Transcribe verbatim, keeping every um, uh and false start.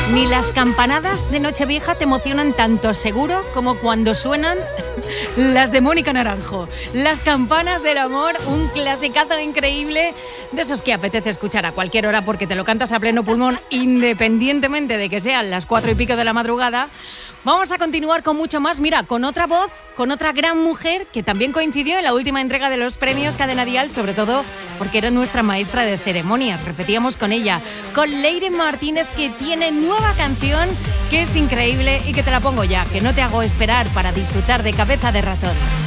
Ni las campanadas de Nochevieja te emocionan tanto seguro como cuando suenan las de Mónica Naranjo. Las campanas del amor, un clasicazo increíble, de esos que apetece escuchar a cualquier hora porque te lo cantas a pleno pulmón independientemente de que sean las cuatro y pico de la madrugada. Vamos a continuar con mucho más, mira, con otra voz, con otra gran mujer que también coincidió en la última entrega de los premios Cadena Dial, sobre todo porque era nuestra maestra de ceremonias, repetíamos con ella, con Leire Martínez, que tiene nueva canción que es increíble y que te la pongo ya, que no te hago esperar para disfrutar de Cabeza de Ratón.